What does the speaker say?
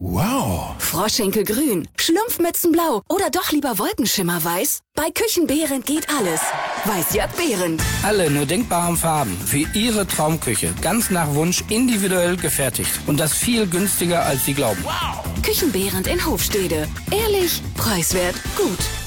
Wow. Froschschenkelgrün, Schlumpfmützenblau oder doch lieber Wolkenschimmerweiß? Bei Küchenbehrendt geht alles. Weiß-Jörg Behrendt. Alle nur denkbaren Farben für Ihre Traumküche. Ganz nach Wunsch individuell gefertigt. Und das viel günstiger, als Sie glauben. Küchenbehrendt in Hofstede. Ehrlich, preiswert, gut.